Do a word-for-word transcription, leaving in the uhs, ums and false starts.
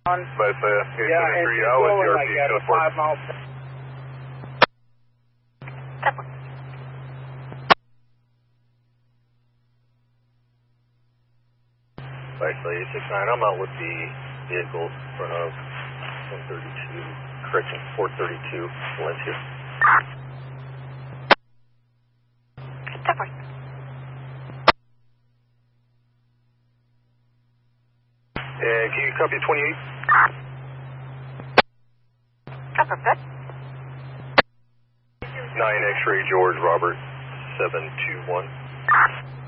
On. But uh, Yeah, and three, it's I was going your like P at code a for. five miles per Actually, eight six nine, I'm out with the vehicle in front of one thirty-two, correction, four thirty-two, Valencia. And can you copy twenty-eight? nine X-ray George Robert, seven two one.